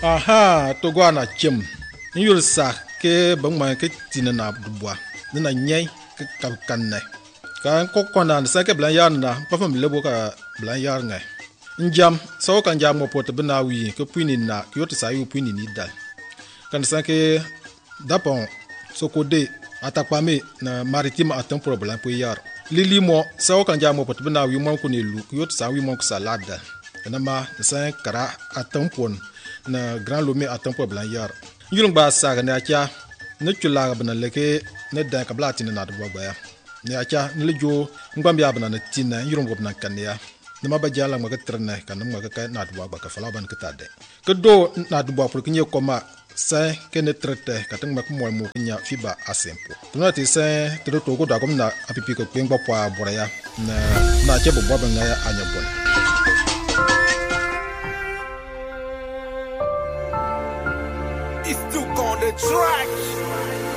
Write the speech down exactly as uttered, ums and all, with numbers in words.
aha to gwa na chem nyul sa ke bang ma ke tin na bua na nyai ke ka kan ne ka ko ko na sa ke blan yar na pa fam lebo ka blan yar ngai njam so kan jam mo pot bna wi ke puini na ke yot sa yu puini ni dal kan sa ke dapon so ko de atakpame na maritime atam problem po yar lili mo so kan jam mo pot bna wi mo ko ni lu ke yot sa wi mo ko salada na ma sa kara atam pon na grand lomé atam po blan yar yulung ba sa na cha ne chula bna leke ne da ka blati na do ba ya ne acha ne lejo ngam ya bna na tinna yulung go bna kan ya ne ma ba jala ma ka trene kan ma ka na do ba ka fala ban ka tade ke do na do ba pour kinye koma sa ke ne trete ka tang ma ko mo mo nya fiba asempo tuna ti sa to to go da ko na apipi ko kwen ba pa bora ya na na che bo ba nga ya anya bon. It's Duke on the track.